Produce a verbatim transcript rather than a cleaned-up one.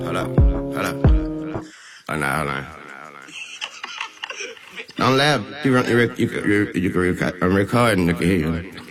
Hold up, hold up. Oh, no, hold on. Don't laugh. You, run, you, you, you, you, you can record, I'm recording, you can hear you.